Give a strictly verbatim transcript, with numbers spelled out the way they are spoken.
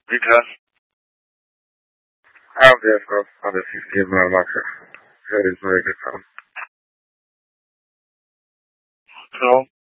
Because I have the aircraft on the fifteen mile marker. That is very good. So